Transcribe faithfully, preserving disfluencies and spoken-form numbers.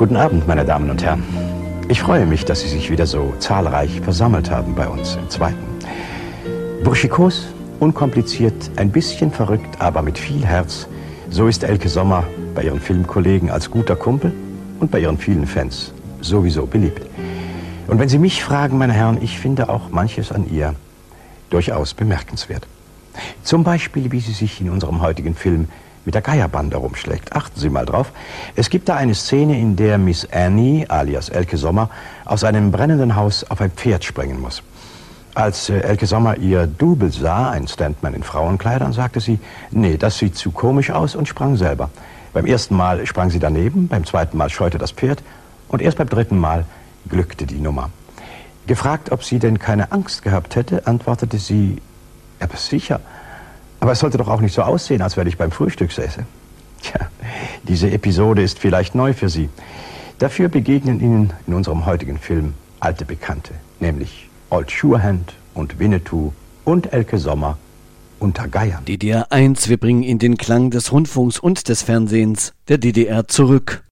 Guten Abend, meine Damen und Herren. Ich freue mich, dass Sie sich wieder so zahlreich versammelt haben bei uns im Zweiten. Burschikos, unkompliziert, ein bisschen verrückt, aber mit viel Herz. So ist Elke Sommer bei ihren Filmkollegen als guter Kumpel und bei ihren vielen Fans sowieso beliebt. Und wenn Sie mich fragen, meine Herren, ich finde auch manches an ihr durchaus bemerkenswert. Zum Beispiel, wie sie sich in unserem heutigen Film mit der Geierbande rumschlägt. Achten Sie mal drauf. Es gibt da eine Szene, in der Miss Annie, alias Elke Sommer, aus einem brennenden Haus auf ein Pferd springen muss. Als äh, Elke Sommer ihr Double sah, ein Stuntman in Frauenkleidern, sagte sie, nee, das sieht zu komisch aus und sprang selber. Beim ersten Mal sprang sie daneben, beim zweiten Mal scheute das Pferd und erst beim dritten Mal glückte die Nummer. Gefragt, ob sie denn keine Angst gehabt hätte, antwortete sie, aber sicher. Aber es sollte doch auch nicht so aussehen, als wenn ich beim Frühstück säße. Tja, diese Episode ist vielleicht neu für Sie. Dafür begegnen Ihnen in unserem heutigen Film alte Bekannte, nämlich Old Surehand und Winnetou und Elke Sommer unter Geiern. D D R eins, wir bringen Ihnen den Klang des Rundfunks und des Fernsehens der D D R zurück.